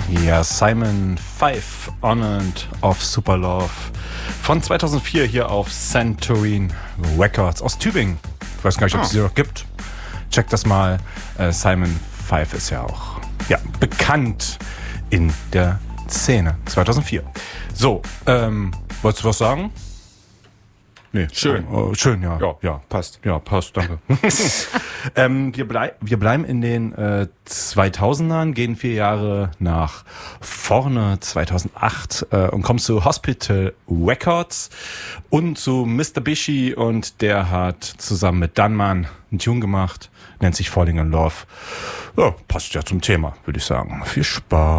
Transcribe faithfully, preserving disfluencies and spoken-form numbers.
Ja, Simon Five, On and Off Super Love von zweitausendvier hier auf Santorin Records aus Tübingen. Ich weiß gar nicht, ob es sie noch gibt. Check das mal. Äh, Simon Five ist ja auch ja, bekannt in der Szene. zweitausendvier. So, ähm, wolltest du was sagen? Nee, schön. Oh, schön, ja. ja. Ja, passt. Ja, passt, danke. ähm, wir, blei- wir bleiben in den äh, zweitausendern, gehen vier Jahre nach vorne, zweitausendacht, äh, und kommen zu Hospital Records und zu Mister Bishi, und der hat zusammen mit Dunman einen Tune gemacht, nennt sich Falling in Love. Ja, passt ja zum Thema, würde ich sagen. Viel Spaß.